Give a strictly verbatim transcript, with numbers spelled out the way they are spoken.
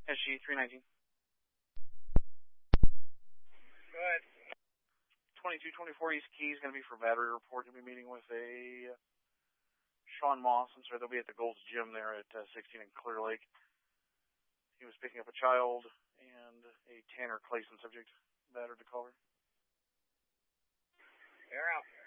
S G three nineteen. Go ahead. twenty-two twenty-four East Key is going to be for battery report. Going to be meeting with a Sean Moss. I'm sorry, they'll be at the Gold's Gym there at uh, sixteen in Clear Lake. He was picking up a child and a Tanner Clayson subject. Battered the caller. Air out.